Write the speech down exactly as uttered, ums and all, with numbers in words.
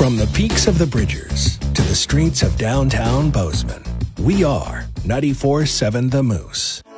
From the peaks of the Bridgers to the streets of downtown Bozeman, we are ninety-four point seven The Moose.